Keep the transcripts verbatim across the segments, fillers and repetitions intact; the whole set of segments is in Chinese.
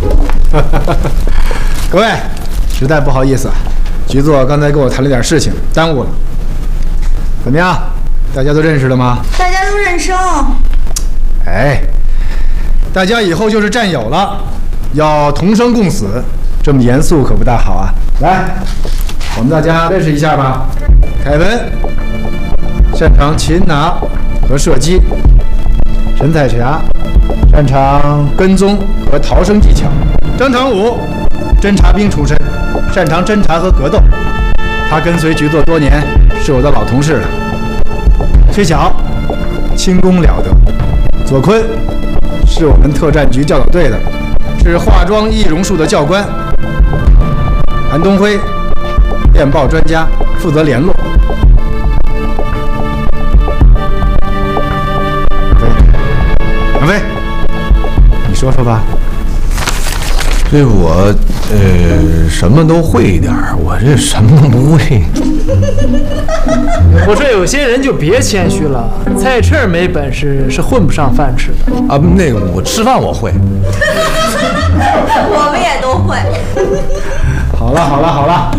各位，实在不好意思，局座刚才跟我谈了点事情，耽误了。怎么样？大家都认识了吗？ 大家都认生。 哎，大家以后就是战友了，要同生共死，这么严肃可不大好啊。来，我们大家认识一下吧。凯文擅长擒拿和射击，陈彩霞擅长跟踪和逃生技巧，张长武侦察兵出身，擅长侦察和格斗，他跟随局座多年，是我的老同事了。崔晓轻功了得，左坤是我们特战局教导队的，是化妆易容术的教官。韩东辉电报专家，负责联络。杨飞，你说说吧。 这我呃什么都会一点，我这什么都不会。 我说有些人就别谦虚了，菜翅没本事是混不上饭吃的啊。那个我吃饭我会， 我们也都会。 好了好了好了，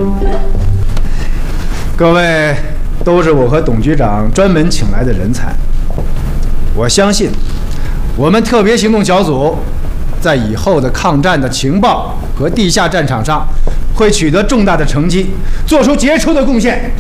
各位都是我和董局长专门请来的人才，我相信我们特别行动小组在以后的抗战的情报和地下战场上会取得重大的成绩，做出杰出的贡献。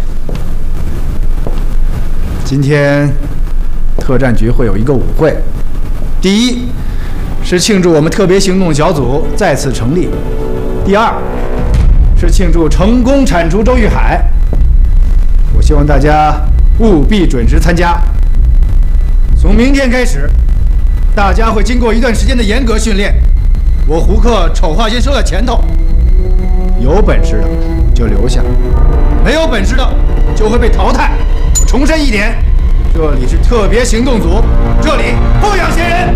今天特战局会有一个舞会，第一是庆祝我们特别行动小组再次成立，第二是庆祝成功铲除周玉海。我希望大家务必准时参加。从明天开始，大家会经过一段时间的严格训练，我胡克丑话先说在前头，有本事的就留下，没有本事的就会被淘汰。我重申一点，这里是特别行动组，这里不养闲人。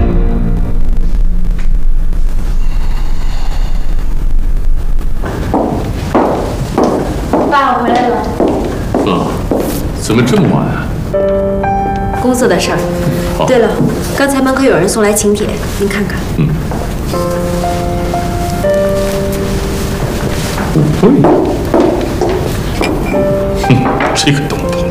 爸，我回来了。 嗯，怎么这么晚啊？ 公司的事儿。对了，刚才门口有人送来请帖，您看看。 嗯。舞会。哼，这个董鹏。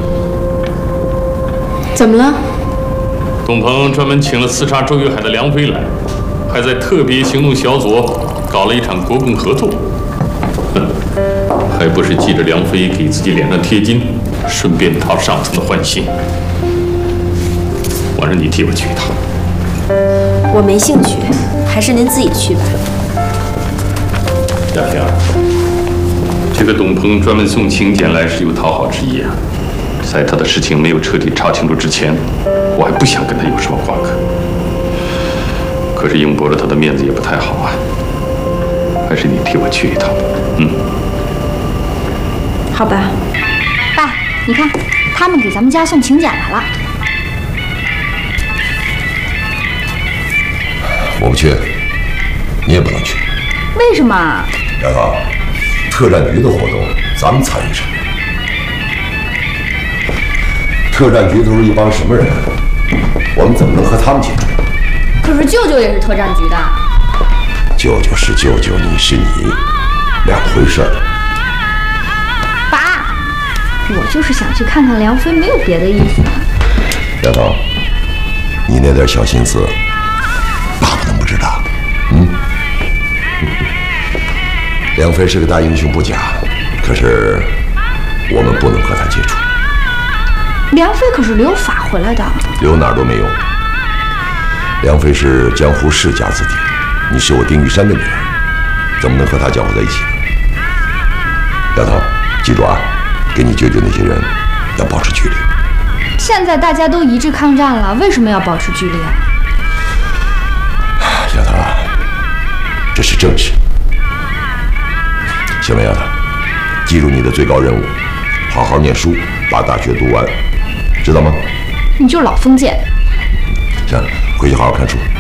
怎么了？ 董鹏专门请了刺杀周玉海的梁飞来，还在特别行动小组搞了一场国共合作。哼，还不是记着梁飞给自己脸上贴金，顺便讨上层的欢心。我让你替我去一趟。 我没兴趣，还是您自己去吧。 亚萍儿，这个董鹏专门送请柬来是有讨好之意啊。在他的事情没有彻底查清楚之前，我还不想跟他有什么瓜葛。可是硬驳着他的面子也不太好啊。还是你替我去一趟。嗯。 好吧。爸，你看，他们给咱们家送请柬来了。 我不去，你也不能去。 为什么？ 杨涛，特战局的活动咱们参与什么？特战局都是一帮什么人？我们怎么能和他们接触？ 可是舅舅也是特战局的。 舅舅是舅舅，你是你，两回事儿。 爸，我就是想去看看梁飞，没有别的意思。 杨涛，你那点小心思，爸不能不知道。嗯。梁飞是个大英雄不假，可是我们不能和他接触。 梁飞可是留法回来的， 留哪儿都没用。梁飞是江湖世家子弟，你是我丁玉山的女儿，怎么能和他搅和在一起呢？姚涛，记住啊，跟你舅舅那些人要保持距离。 现在大家都一致抗战了，为什么要保持距离啊？ 姚涛啊，这是政治。行了，姚涛，记住你的最高任务，好好念书，把大学读完，知道吗？ 你就老封建。 行了，回去好好看书。